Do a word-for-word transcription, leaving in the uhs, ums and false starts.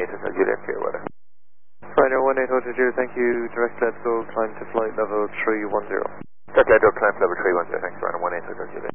eight Hotel Juliet, clear weather. Ryanair one eight Hotel Juliet, thank you. Direct let go, climb to flight level three one zero. Direct let go, climb to level three one zero, thanks, Ryanair one eight Hotel Juliet.